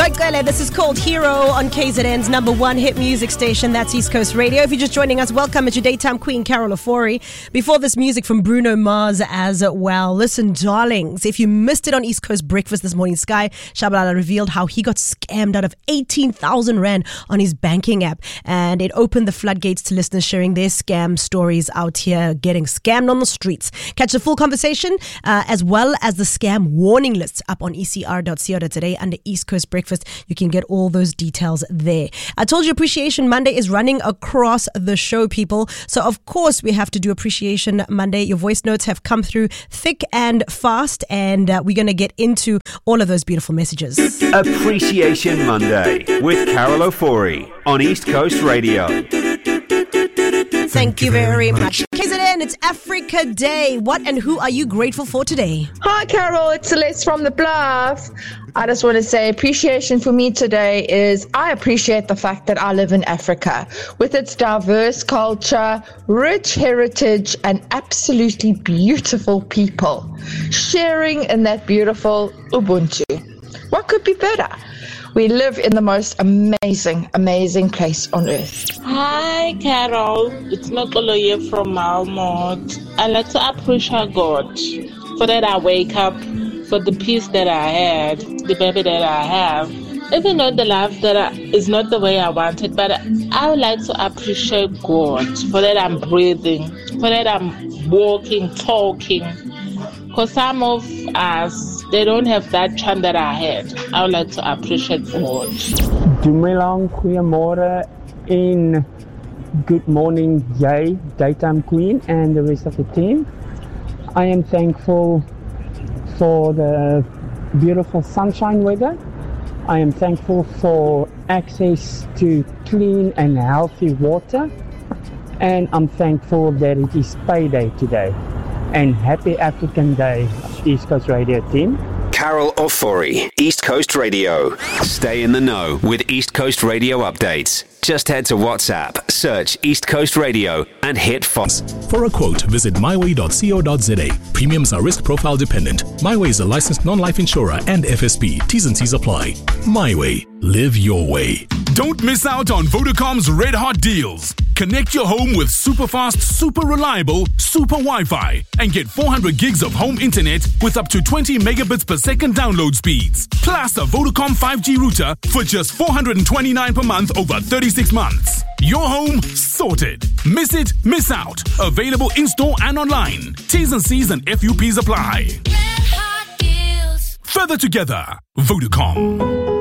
Zoikwele, this is called Hero on KZN's number one hit music station. That's East Coast Radio. If you're just joining us, welcome. It's your daytime queen, Carol Ofori. Before this, music from Bruno Mars as well. Listen, darlings, if you missed it on East Coast Breakfast this morning, Sky Shabalala revealed how he got scammed out of 18,000 Rand on his banking app. And it opened the floodgates to listeners sharing their scam stories out here, getting scammed on the streets. Catch the full conversation as well as the scam warning lists up on ecr.co.za under East Coast Breakfast. You can get all those details there. I told you Appreciation Monday is running across the show, people. So, of course, we have to do Appreciation Monday. Your voice notes have come through thick and fast, and we're going to get into all of those beautiful messages. Appreciation Monday with Carol Ofori on East Coast Radio. Thank you very much. KZN, it's Africa Day. What and who are you grateful for today? Hi, Carol. It's Celeste from the Bluff. I just want to say appreciation for me today is I appreciate the fact that I live in Africa with its diverse culture, rich heritage, and absolutely beautiful people sharing in that beautiful Ubuntu. What could be better? We live in the most amazing place on earth. Hi, Carol. It's Nokoloye from Malmont. I like to appreciate God for that I wake up, for the peace that I had, the baby that I have. Even though the life that is not the way I wanted, but I would like to appreciate God for that I'm breathing, for that I'm walking, talking. Because some of us, they don't have that chance that I had. I would like to appreciate God. Dumelang, goeiemorgen en good morning, Jay, Daytime Queen, and the rest of the team. I am thankful for the beautiful sunshine weather. I am thankful for access to clean and healthy water. And I'm thankful that it is payday today. And happy African Day, East Coast Radio team. Carol Ofori, East Coast Radio. Stay in the know with East Coast Radio updates. Just head to WhatsApp, search East Coast Radio, and hit follow. For a quote, visit myway.co.za. Premiums are risk profile dependent. MyWay is a licensed non-life insurer and FSP. T's and C's apply. MyWay. Live your way. Don't miss out on Vodacom's red hot deals. Connect your home with super fast, super reliable, super Wi-Fi and get 400 gigs of home internet with up to 20 megabits per second download speeds. Plus a Vodacom 5G router for just $429 per month over 36 months. Your home sorted. Miss it, miss out. Available in-store and online. T's and C's and FUPs apply. Further together, Vodacom.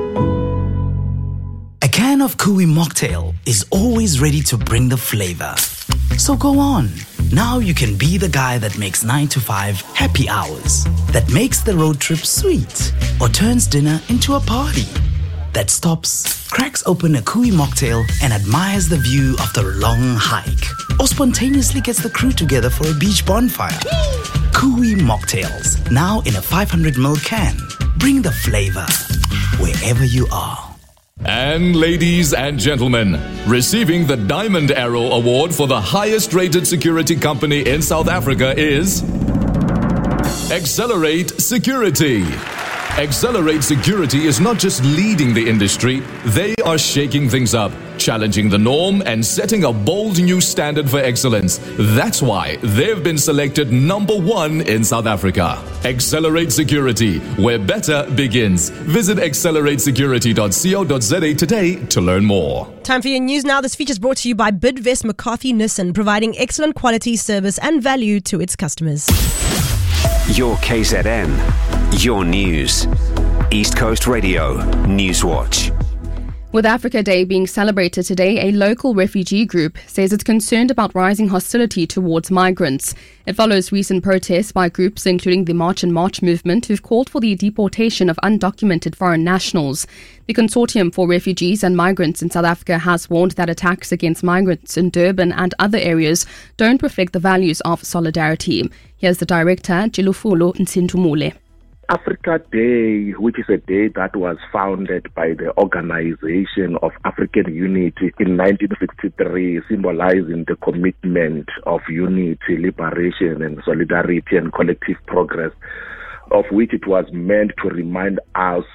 A can of Kui mocktail is always ready to bring the flavor. So go on. Now you can be the guy that makes 9 to 5 happy hours, that makes the road trip sweet, or turns dinner into a party, that stops, cracks open a Kui mocktail and admires the view after a long hike, or spontaneously gets the crew together for a beach bonfire. Kui mocktails, now in a 500ml can. Bring the flavor wherever you are. And ladies and gentlemen, receiving the Diamond Arrow Award for the highest rated security company in South Africa is Accelerate Security. Accelerate Security is not just leading the industry, they are shaking things up, challenging the norm and setting a bold new standard for excellence. That's why they've been selected number 1 in South Africa. Accelerate Security, where better begins. Visit acceleratesecurity.co.za today to learn more. Time for your news now. This feature is brought to you by Bidvest McCarthy Nissan, providing excellent quality, service and value to its customers. Your KZN, your news. East Coast Radio, Newswatch. With Africa Day being celebrated today, a local refugee group says it's concerned about rising hostility towards migrants. It follows recent protests by groups including the March and March movement who've called for the deportation of undocumented foreign nationals. The Consortium for Refugees and Migrants in South Africa has warned that attacks against migrants in Durban and other areas don't reflect the values of solidarity. Here's the director, Jilufulo Nsintumule. Africa Day, which is a day that was founded by the Organization of African Unity in 1963, symbolizing the commitment of unity, liberation and solidarity and collective progress, of which it was meant to remind us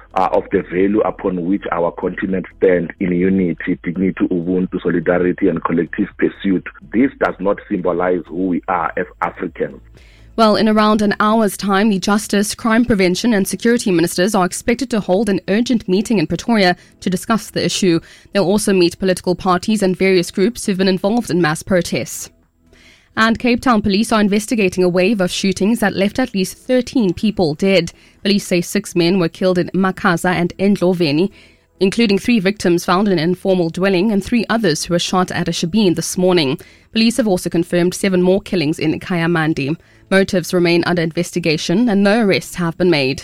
of the value upon which our continent stands in unity, dignity, ubuntu, solidarity, and collective pursuit. This does not symbolize who we are as Africans. Well, in around an hour's time, the Justice, Crime Prevention and Security Ministers are expected to hold an urgent meeting in Pretoria to discuss the issue. They'll also meet political parties and various groups who've been involved in mass protests. And Cape Town police are investigating a wave of shootings that left at least 13 people dead. Police say 6 men were killed in Makaza and Endloveni, including 3 victims found in an informal dwelling and 3 others who were shot at a shebeen this morning. Police have also confirmed 7 more killings in Kayamandi. Motives remain under investigation and no arrests have been made.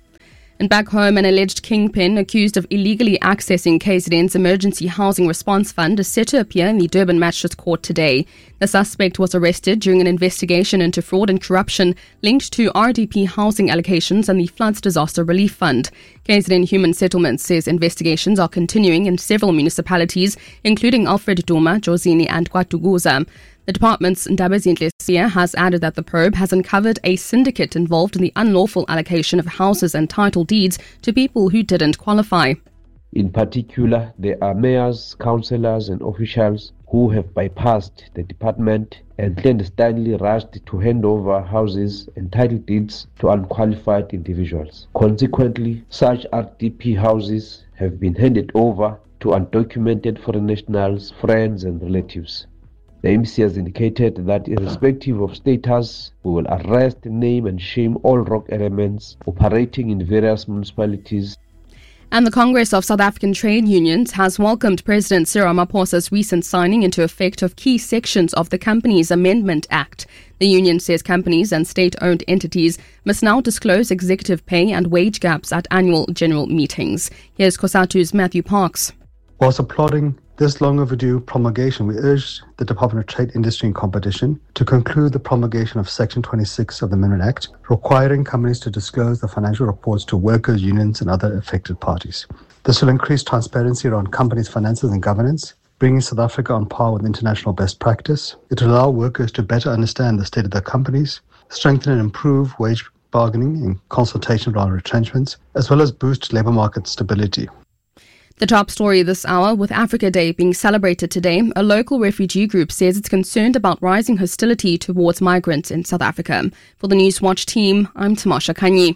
And back home, an alleged kingpin accused of illegally accessing KZN's Emergency Housing Response Fund is set to appear in the Durban Magistrates Court today. The suspect was arrested during an investigation into fraud and corruption linked to RDP housing allocations and the Floods Disaster Relief Fund. KZN Human Settlements says investigations are continuing in several municipalities, including Alfred Duma, Jozini and Kwatuguza. The department's Ndabezinhle Siya has added that the probe has uncovered a syndicate involved in the unlawful allocation of houses and title deeds to people who didn't qualify. In particular, there are mayors, councillors and officials who have bypassed the department and clandestinely rushed to hand over houses and title deeds to unqualified individuals. Consequently, such RDP houses have been handed over to undocumented foreign nationals, friends and relatives. The MC has indicated that irrespective of status, we will arrest, name and shame all rogue elements operating in various municipalities. And the Congress of South African Trade Unions has welcomed President Cyril Ramaphosa's recent signing into effect of key sections of the Companies Amendment Act. The union says companies and state-owned entities must now disclose executive pay and wage gaps at annual general meetings. Here's COSATU's Matthew Parks. Whilst applauding this long overdue promulgation, we urge the Department of Trade, Industry and Competition to conclude the promulgation of Section 26 of the Amendment Act, requiring companies to disclose the financial reports to workers, unions and other affected parties. This will increase transparency around companies' finances and governance, bringing South Africa on par with international best practice. It will allow workers to better understand the state of their companies, strengthen and improve wage bargaining and consultation around retrenchments, as well as boost labour market stability. The top story this hour, with Africa Day being celebrated today, a local refugee group says it's concerned about rising hostility towards migrants in South Africa. For the Newswatch team, I'm Tamasha Kanyi.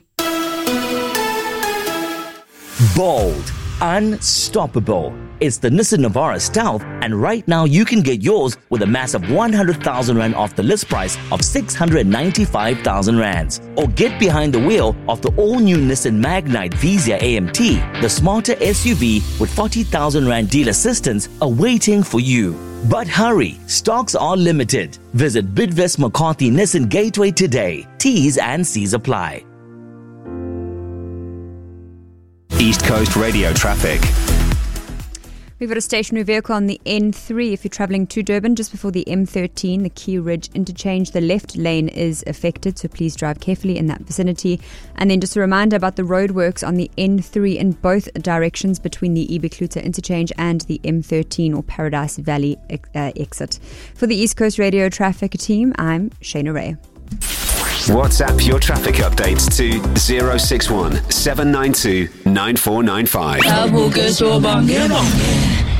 Bold, unstoppable. It's the Nissan Navara Stealth, and right now you can get yours with a massive 100,000 Rand off the list price of 695,000 Rands. Or get behind the wheel of the all-new Nissan Magnite Vizia AMT, the smarter SUV with 40,000 Rand deal assistance awaiting for you. But hurry, stocks are limited. Visit Bidvest McCarthy Nissan Gateway today. T's and C's apply. East Coast Radio traffic. We've got a stationary vehicle on the N3 if you're travelling to Durban just before the M13, the Key Ridge interchange. The left lane is affected, so please drive carefully in that vicinity. And then just a reminder about the roadworks on the N3 in both directions between the Ibekluta interchange and the M13 or Paradise Valley exit. For the East Coast Radio traffic team, I'm Shana Ray. WhatsApp your traffic updates to 061 792 9495.